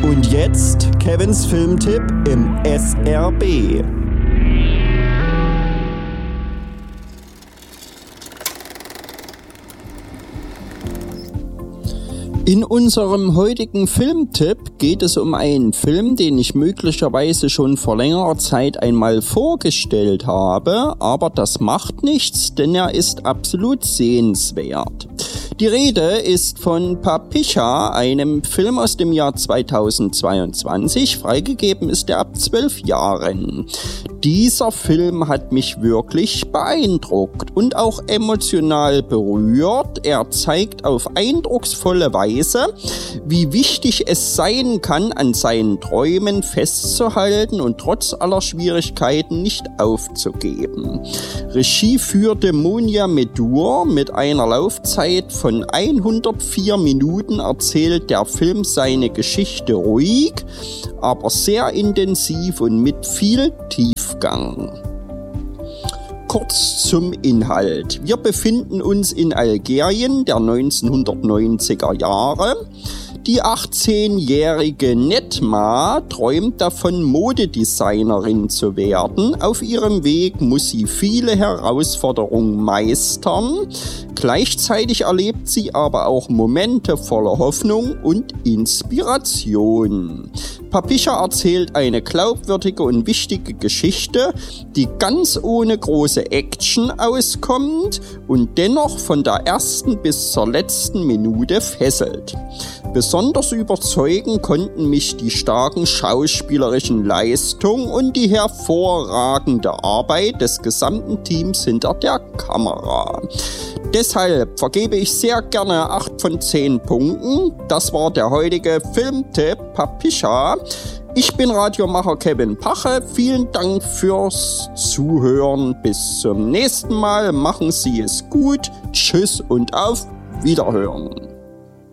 Und jetzt Kevins Filmtipp im SRB. In unserem heutigen Filmtipp geht es um einen Film, den ich möglicherweise schon vor längerer Zeit einmal vorgestellt habe, aber das macht nichts, denn er ist absolut sehenswert. Die Rede ist von Papicha, einem Film aus dem Jahr 2022. Freigegeben ist er ab 12 Jahren. Dieser Film hat mich wirklich beeindruckt und auch emotional berührt. Er zeigt auf eindrucksvolle Weise, wie wichtig es sein kann, an seinen Träumen festzuhalten und trotz aller Schwierigkeiten nicht aufzugeben. Regie führte Monia Medur. Mit einer Laufzeit von 104 Minuten erzählt der Film seine Geschichte ruhig, aber sehr intensiv und mit viel Tiefgang. Kurz zum Inhalt. Wir befinden uns in Algerien der 1990er Jahre. Die 18-jährige Netma träumt davon, Modedesignerin zu werden. Auf ihrem Weg muss sie viele Herausforderungen meistern. Gleichzeitig erlebt sie aber auch Momente voller Hoffnung und Inspiration. Papicha erzählt eine glaubwürdige und wichtige Geschichte, die ganz ohne große Action auskommt und dennoch von der ersten bis zur letzten Minute fesselt. Besonders überzeugen konnten mich die starken schauspielerischen Leistungen und die hervorragende Arbeit des gesamten Teams hinter der Kamera. Deshalb vergebe ich sehr gerne 8 von 10 Punkten. Das war der heutige Filmtipp Papicha. Ich bin Radiomacher Kevin Pache. Vielen Dank fürs Zuhören. Bis zum nächsten Mal. Machen Sie es gut. Tschüss und auf Wiederhören.